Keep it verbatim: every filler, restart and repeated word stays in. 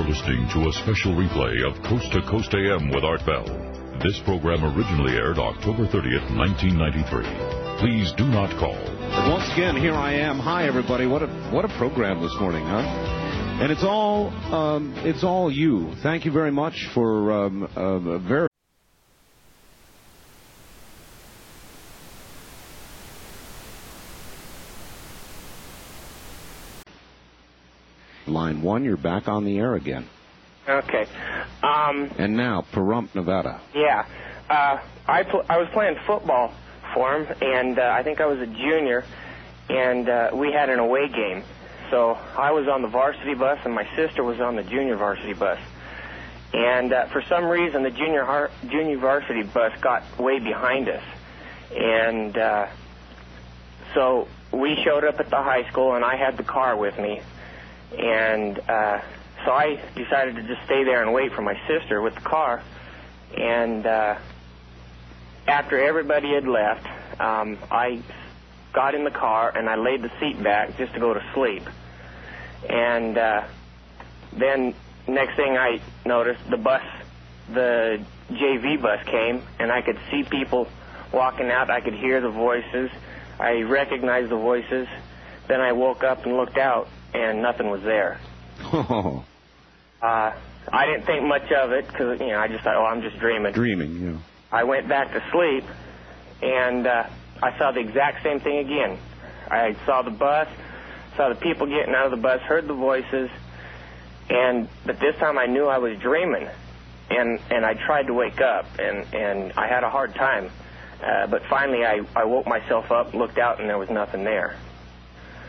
listening to a special replay of Coast to Coast A M with Art Bell. This program originally aired October thirtieth, nineteen ninety-three. Please do not call. And once again, here I am. Hi, everybody. What a what a program this morning, huh? And it's all um, it's all you. Thank you very much for um, uh, very. Line one, you're back on the air again. Okay. Um, and now, Pahrump, Nevada. Yeah. Uh, I pl- I was playing football for him, and uh, I think I was a junior, and uh, we had an away game. So I was on the varsity bus, and my sister was on the junior varsity bus. And uh, for some reason, the junior har- junior varsity bus got way behind us. And uh, so we showed up at the high school, and I had the car with me. And uh, so I decided to just stay there and wait for my sister with the car. And uh, after everybody had left, um, I got in the car and I laid the seat back just to go to sleep. And uh, then next thing I noticed, the bus, the J V bus came, and I could see people walking out. I could hear the voices. I recognized the voices. Then I woke up and looked out, and nothing was there. Oh. Uh, I didn't think much of it because, you know, I just thought, oh, I'm just dreaming. Dreaming, yeah. I went back to sleep, and uh, I saw the exact same thing again. I saw the bus, saw the people getting out of the bus, heard the voices, and but this time I knew I was dreaming, and and I tried to wake up, and, and I had a hard time. Uh, but finally I, I woke myself up, looked out, and there was nothing there.